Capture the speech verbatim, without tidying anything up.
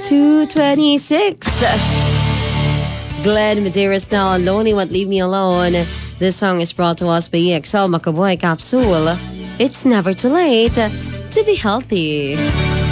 two twenty-six. Glenn Medeiros now, Lonely Won't Leave Me Alone. This song is brought to us by E X L Makaboy Capsule. It's never too late to be healthy.